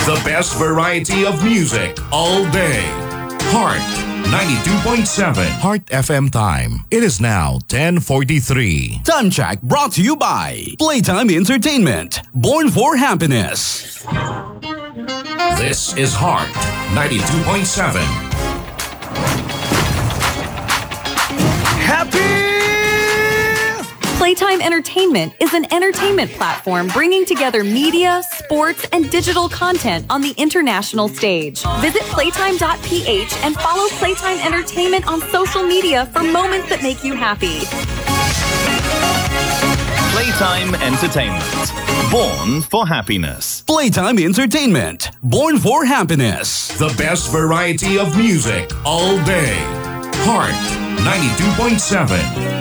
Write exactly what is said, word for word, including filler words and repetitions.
The best variety of music all day. Heart ninety-two point seven. Heart F M time. It is now ten forty-three. Time check brought to you by Playtime Entertainment. Born for happiness. This is Heart ninety-two point seven. Happy! Playtime Entertainment is an entertainment platform bringing together media, sports, and digital content on the international stage. Visit playtime dot p h and follow Playtime Entertainment on social media for moments that make you happy. Playtime Entertainment. Born for happiness. Playtime Entertainment. Born for happiness. The best variety of music all day. Heart ninety-two point seven.